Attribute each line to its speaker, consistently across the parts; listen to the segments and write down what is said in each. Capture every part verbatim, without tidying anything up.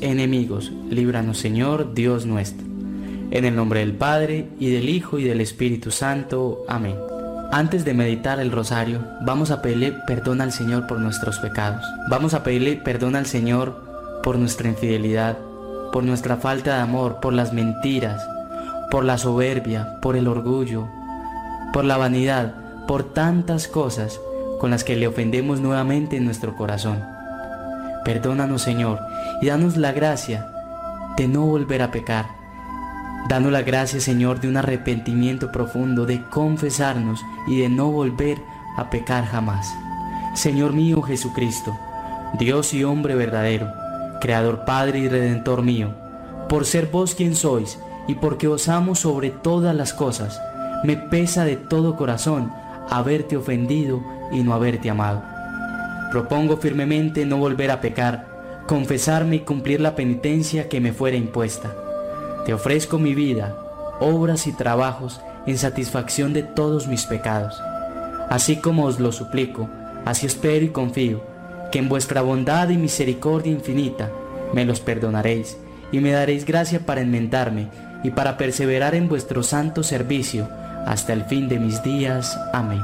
Speaker 1: enemigos. Líbranos, Señor, Dios nuestro. En el nombre del Padre, y del Hijo, y del Espíritu Santo. Amén. Antes de meditar el rosario, vamos a pedirle perdón al Señor por nuestros pecados. Vamos a pedirle perdón al Señor por nuestra infidelidad, por nuestra falta de amor, por las mentiras, por la soberbia, por el orgullo, por la vanidad, por tantas cosas con las que le ofendemos nuevamente en nuestro corazón. Perdónanos, Señor, y danos la gracia de no volver a pecar. Danos la gracia, Señor, de un arrepentimiento profundo, de confesarnos y de no volver a pecar jamás. Señor mío Jesucristo, Dios y hombre verdadero, Creador, Padre y Redentor mío, por ser vos quien sois y porque os amo sobre todas las cosas, me pesa de todo corazón haberte ofendido y no haberte amado. Propongo firmemente no volver a pecar, confesarme y cumplir la penitencia que me fuera impuesta. Te ofrezco mi vida, obras y trabajos en satisfacción de todos mis pecados. Así como os lo suplico, así espero y confío, que en vuestra bondad y misericordia infinita me los perdonaréis y me daréis gracia para enmendarme y para perseverar en vuestro santo servicio hasta el fin de mis días. Amén.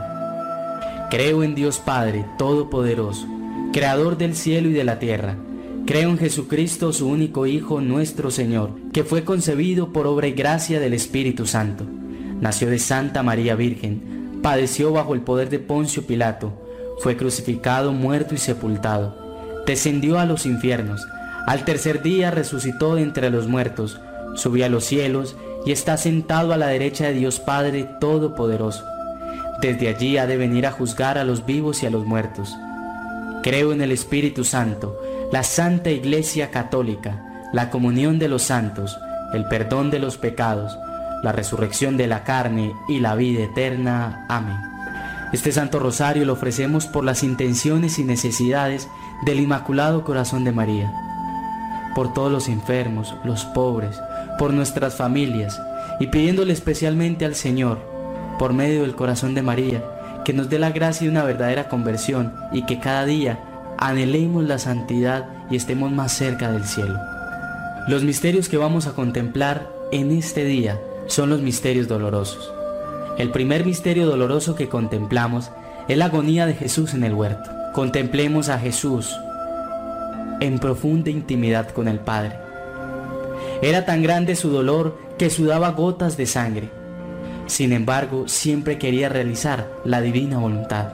Speaker 1: Creo en Dios Padre Todopoderoso, Creador del cielo y de la tierra. Creo en Jesucristo, su único Hijo, nuestro Señor, que fue concebido por obra y gracia del Espíritu Santo. Nació de Santa María Virgen, padeció bajo el poder de Poncio Pilato, fue crucificado, muerto y sepultado. Descendió a los infiernos, al tercer día resucitó de entre los muertos, subió a los cielos y está sentado a la derecha de Dios Padre Todopoderoso. Desde allí ha de venir a juzgar a los vivos y a los muertos. Creo en el Espíritu Santo, la Santa Iglesia Católica, la comunión de los santos, el perdón de los pecados, la resurrección de la carne y la vida eterna. Amén. Este Santo Rosario lo ofrecemos por las intenciones y necesidades del Inmaculado Corazón de María, por todos los enfermos, los pobres, por nuestras familias, y pidiéndole especialmente al Señor, por medio del corazón de María, que nos dé la gracia de una verdadera conversión y que cada día anhelemos la santidad y estemos más cerca del cielo. Los misterios que vamos a contemplar en este día son los misterios dolorosos. El primer misterio doloroso que contemplamos es la agonía de Jesús en el huerto. Contemplemos a Jesús en profunda intimidad con el Padre. Era tan grande su dolor que sudaba gotas de sangre. Sin embargo, siempre quería realizar la divina voluntad.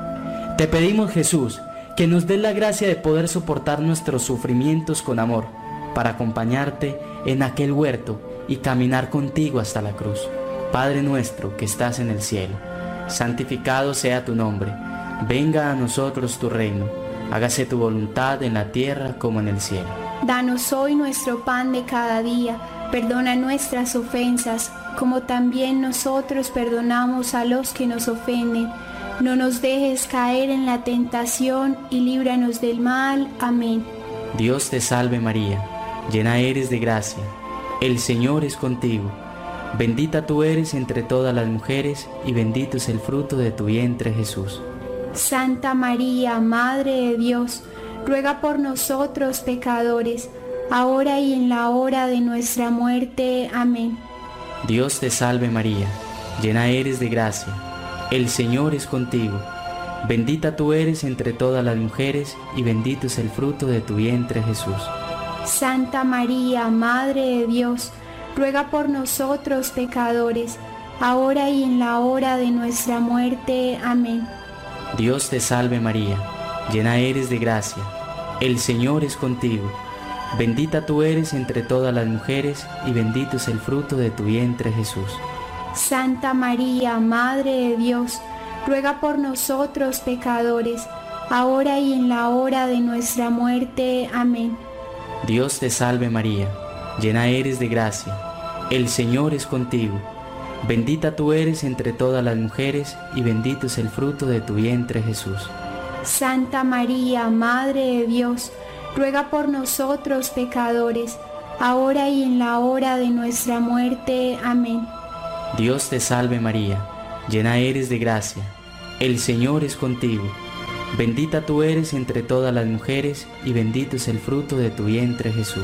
Speaker 1: Te pedimos, Jesús, que nos des la gracia de poder soportar nuestros sufrimientos con amor, para acompañarte en aquel huerto y caminar contigo hasta la cruz. Padre nuestro que estás en el cielo, santificado sea tu nombre. Venga a nosotros tu reino. Hágase tu voluntad en la tierra como en el cielo.
Speaker 2: Danos hoy nuestro pan de cada día. Perdona nuestras ofensas, como también nosotros perdonamos a los que nos ofenden. No nos dejes caer en la tentación y líbranos del mal. Amén.
Speaker 1: Dios te salve María, llena eres de gracia. El Señor es contigo. Bendita tú eres entre todas las mujeres y bendito es el fruto de tu vientre, Jesús.
Speaker 2: Santa María, Madre de Dios, ruega por nosotros pecadores, ahora y en la hora de nuestra muerte. Amén.
Speaker 1: Dios te salve María, llena eres de gracia. El Señor es contigo. Bendita tú eres entre todas las mujeres y bendito es el fruto de tu vientre, Jesús.
Speaker 2: Santa María, Madre de Dios, ruega por nosotros pecadores, ahora y en la hora de nuestra muerte. Amén.
Speaker 1: Dios te salve María, llena eres de gracia. El Señor es contigo. Bendita tú eres entre todas las mujeres y bendito es el fruto de tu vientre, Jesús.
Speaker 2: Santa María, Madre de Dios, ruega por nosotros pecadores, ahora y en la hora de nuestra muerte. Amén.
Speaker 1: Dios te salve María, llena eres de gracia. El Señor es contigo. Bendita tú eres entre todas las mujeres y bendito es el fruto de tu vientre, Jesús.
Speaker 2: Santa María, Madre de Dios, ruega por nosotros pecadores, ahora y en la hora de nuestra muerte. Amén.
Speaker 1: Dios te salve María, llena eres de gracia. El Señor es contigo. Bendita tú eres entre todas las mujeres y bendito es el fruto de tu vientre, Jesús.